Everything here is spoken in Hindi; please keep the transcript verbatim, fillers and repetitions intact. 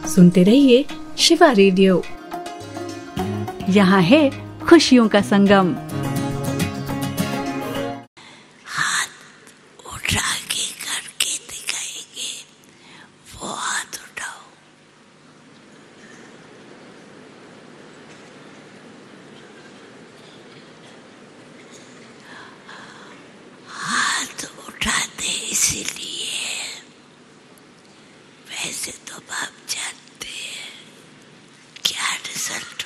सुनते रहिए शिवा रेडियो। यहाँ है खुशियों का संगम। हाथ उठा के करके दिखाएंगे, वो हाथ उठाओ। हाथ उठाते इसीलिए, वैसे तो आप जानते हैं क्या रिजल्ट